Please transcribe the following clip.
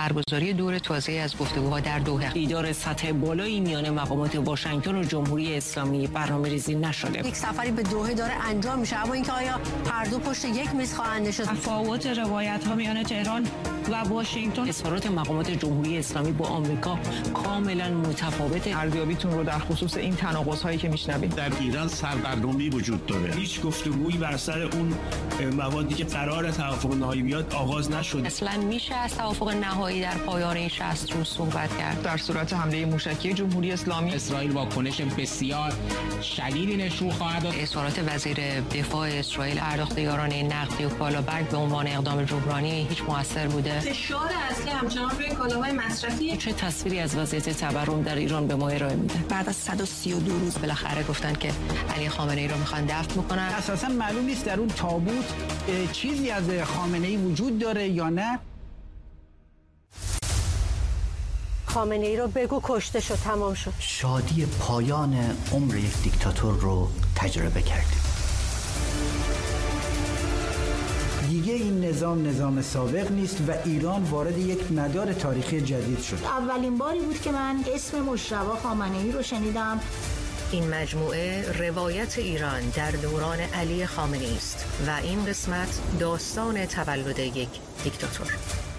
برگزاری دور توسعه از گفتگوها در دوحه. دیدار سطح بالایی میان مقامات واشنگتن و جمهوری اسلامی برنامه‌ریزی نشده. یک سفری به دوحه داره انجام میشه، اما اینکه آیا هر دو پشت یک میز خواهند نشست. تفاوت روایت‌ها میان تهران و واشنگتن. اظهارات مقامات جمهوری اسلامی با آمریکا کاملا متفاوته. ارزیابیتون رو در خصوص این تناقض‌هایی که میشنوید. در ایران سرگردانی وجود داره. هیچ گفتگویی بر سر اون موادی که قرار توافق نهایی بیاد آغاز نشده. اصلا میشه از توافق نهایی در پایان این 60 روز صحبت کرد؟ در صورت حمله موشکی جمهوری اسلامی اسرائیل واکنش بسیار شدیدی نشون خواهد داد. اظهارات وزیر دفاع اسرائیل پرداخت یارانه نقدی و کالابرگ به عنوان اقدام جبرانی هیچ موثر بوده؟ فشار اصلی همچنان روی کالاهای مصرفی. چه تصویری از وضعیت تورم در ایران به ما ارائه میده؟ بعد از 132 روز بالاخره گفتن که علی خامنه ای رو میخوان دفن بکنن. اساسا معلوم نیست در اون تابوت چیزی از خامنه ای وجود داره یا نه. خامنه ای رو بگو کشته شد، تمام شد. شادی پایان عمر یک دیکتاتور رو تجربه کردیم. دیگه این نظام سابق نیست و ایران وارد یک مدار تاریخی جدید شد. اولین باری بود که من اسم مجتبی خامنه‌ای رو شنیدم. این مجموعه روایت ایران در دوران علی خامنه‌ای است و این قسمت داستان تولد یک دیکتاتور.